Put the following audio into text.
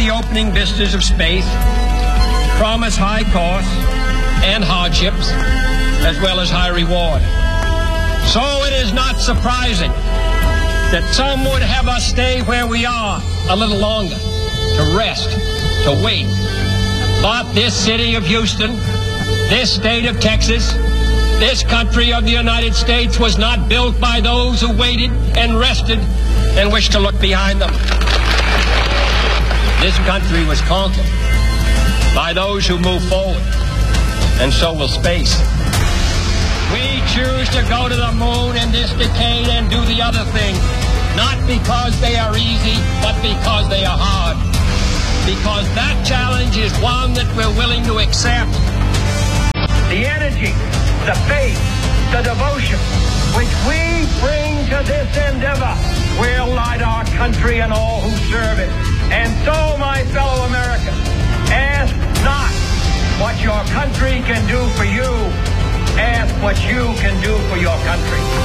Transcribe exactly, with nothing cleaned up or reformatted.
the opening vistas of space promise high costs and hardships, as well as high reward. So it is not surprising that some would have us stay where we are a little longer, to rest, to wait. But this city of Houston, this state of Texas, this country of the United States was not built by those who waited and rested and wished to look behind them. This country was conquered by those who move forward, and so will space. We choose to go to the moon in this decade and do the other thing, not because they are easy, but because they are hard. Because that challenge is one that we're willing to accept. The energy, the faith, the devotion which we bring to this endeavor will light our country and all who serve it. And so, my fellow Americans, ask not what your country can do for you. Ask what you can do for your country.